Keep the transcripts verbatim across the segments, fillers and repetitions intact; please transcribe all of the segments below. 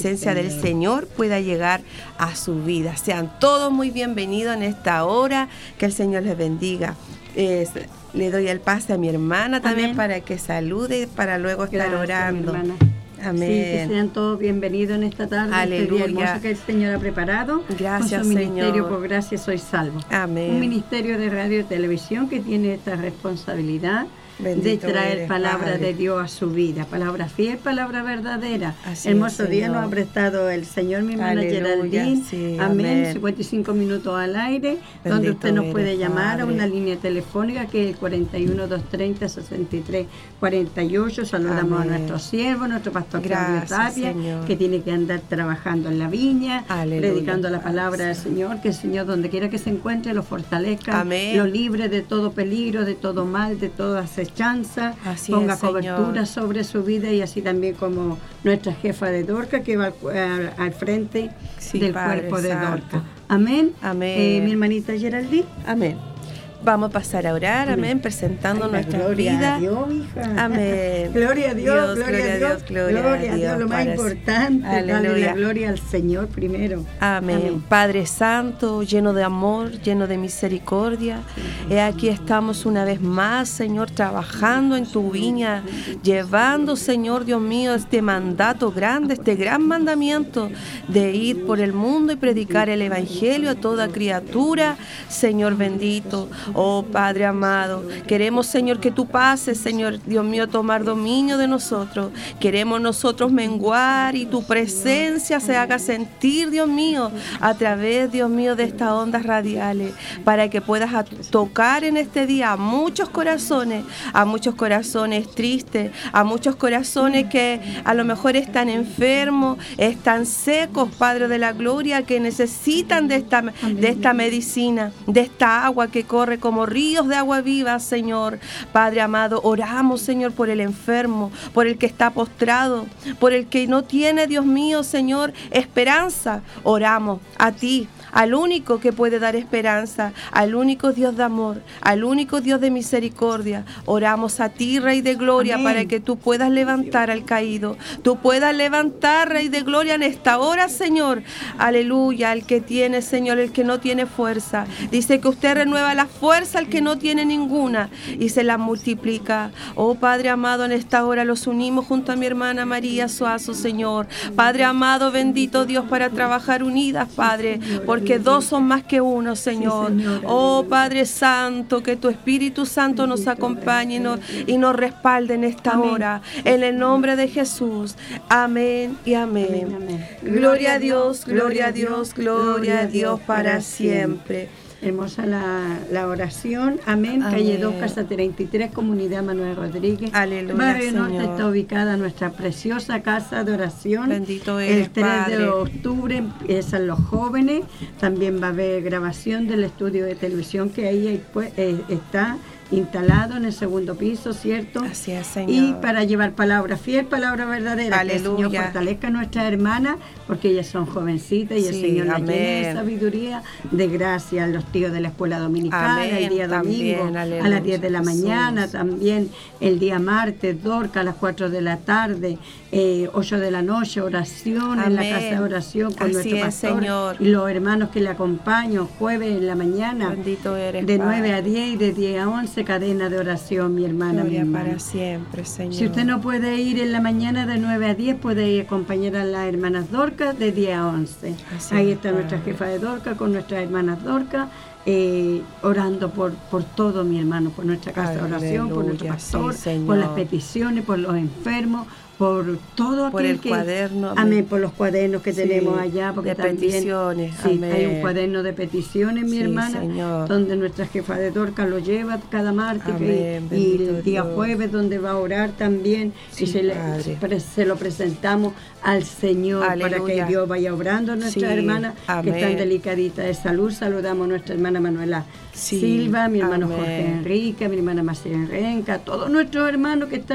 presencia del Señor pueda llegar a su vida. Sean todos muy bienvenidos en esta hora, que el Señor les bendiga. Eh, le doy el pase a mi hermana también. Amén. Para que salude, para luego estar Gracias, orando. Amén. Sí, que sean todos bienvenidos en esta tarde, Aleluya. Este día hermoso que el Señor ha preparado. Gracias, con su ministerio, Señor. Por gracia soy salvo. Amén. Un ministerio de radio y televisión que tiene esta responsabilidad Bendito de traer eres, palabra Padre. De Dios a su vida, palabra fiel, palabra verdadera. Así Hermoso es, día nos ha prestado el Señor, mi hermana Geraldine. Sí, amén. amén. cincuenta y cinco minutos al aire, Bendito donde usted nos puede eres, llamar Padre. A una línea telefónica que es el cuarenta y uno, doscientos treinta, sesenta y tres cuarenta y ocho. Saludamos amén. A nuestro siervo, nuestro pastor Claudio Tapia, Señor. Que tiene que andar trabajando en la viña, Aleluya, predicando la palabra del Señor, que el Señor donde quiera que se encuentre lo fortalezca, amén. Lo libre de todo peligro, de todo mal, de toda chanza, así ponga es, cobertura sobre su vida y así también como nuestra jefa de Dorca que va al, al, al frente sí, del Padre cuerpo de Santo. Dorca. Amén. Amén. Eh, mi hermanita Geraldine. Amén. Vamos a pasar a orar, amén, amén presentando Ay, nuestra vida. Gloria a Dios, hija. Amén. Gloria a Dios, Dios gloria, gloria a Dios, gloria, gloria a Dios, Dios lo más importante, darle la gloria al Señor primero. Amén. Amén. Padre Santo, lleno de amor, lleno de misericordia, sí, he aquí estamos una vez más, Señor, trabajando en tu viña, llevando, Señor Dios mío, este mandato grande, este gran mandamiento de ir por el mundo y predicar el Evangelio a toda criatura, Señor bendito. Oh Padre amado, queremos, Señor, que tú pases, Señor Dios mío, tomar dominio de nosotros. Queremos nosotros menguar y tu presencia se haga sentir, Dios mío, a través, Dios mío, de estas ondas radiales, para que puedas a tocar en este día a muchos corazones, a muchos corazones tristes, a muchos corazones que a lo mejor están enfermos, están secos, Padre de la gloria, que necesitan de esta, de esta medicina, de esta agua que corre como ríos de agua viva, Señor. Padre amado, oramos, Señor, por el enfermo, por el que está postrado, por el que no tiene, Dios mío, Señor, esperanza. Oramos a ti, al único que puede dar esperanza, al único Dios de amor, al único Dios de misericordia. Oramos a ti, Rey de Gloria, Amén. Para que tú puedas levantar al caído, tú puedas levantar, Rey de Gloria, en esta hora, Señor. Aleluya, al que tiene, Señor, el que no tiene fuerza. Dice que usted renueva la fuerza al que no tiene ninguna y se la multiplica. Oh Padre amado, en esta hora los unimos junto a mi hermana María Suazo, Señor. Padre amado, bendito Dios, para trabajar unidas, Padre, porque dos son más que uno, Señor. Oh Padre Santo, que tu Espíritu Santo nos acompañe y nos, y nos respalde en esta hora. En el nombre de Jesús. Amén y amén. amén. Gloria a Dios, gloria a Dios, gloria a Dios para siempre. Hermosa la, la oración. Amén. Amén. Calle dos, Casa treinta y tres, Comunidad Manuel Rodríguez. Aleluya, Barrio Señor. Norte está ubicada nuestra preciosa casa de oración. Bendito eres, el tres Padre. De octubre empiezan los jóvenes. También va a haber grabación del estudio de televisión que ahí pues, eh, está instalado en el segundo piso, ¿cierto? Así es, Señor. Y para llevar palabra fiel, palabra verdadera. Aleluya. Que el Señor fortalezca a nuestras hermanas, porque ellas son jovencitas y sí, el Señor las llena de sabiduría, de gracia. Los tíos de la escuela dominical, amén, el día domingo, también, a las diez de la mañana, Jesús. También el día martes, Dorca, a las cuatro de la tarde, eh, ocho de la noche, oración, amén, en la casa de oración con así nuestro es, pastor Señor. Y los hermanos que le acompañan, jueves en la mañana, bendito eres, de Padre. nueve a diez y de diez a once, cadena de oración, mi hermana. Gloria mi hermana. Para siempre, Señor. Si usted no puede ir en la mañana de nueve a diez, puede ir a acompañar a las hermanas Dorca de diez a once. Así ahí está, Padre. Nuestra jefa de Dorca con nuestras hermanas Dorca, eh, orando por, por todo, mi hermano, por nuestra casa Aleluya, de oración, por nuestro pastor, sí, por las peticiones, por los enfermos, por todo por el que, cuaderno, amén, amén, por los cuadernos que sí, tenemos allá, porque de también peticiones, sí, amén. Hay un cuaderno de peticiones, mi sí, hermana, Señor. Donde nuestra jefa de Dorca lo lleva cada martes, amén, que, y el día Dios. Jueves donde va a orar también, sí, y se, le, se, se lo presentamos al Señor. Aleluya. Para que Dios vaya obrando a nuestras sí, hermanas amén. Que están delicaditas de salud. Saludamos a nuestra hermana Manuela sí, Silva, mi hermano amén. Jorge Enrique, mi hermana Marcela Enrenca, todos nuestros hermanos que están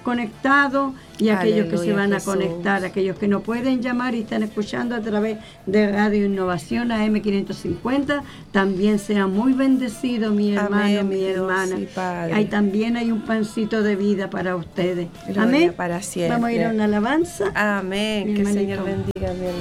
conectados y aquellos Aleluya, que se van a Jesús. conectar, aquellos que no pueden llamar y están escuchando a través de Radio Innovación A M quinientos cincuenta, también sean muy bendecidos, mi hermano, Amén, mi Dios, hermana. sí, Padre. Ahí también hay un pancito de vida para ustedes. Gloria Amén. para siempre. Vamos a ir a una alabanza. Amén. Mi Que el hermanito. Señor bendiga a mi hermano.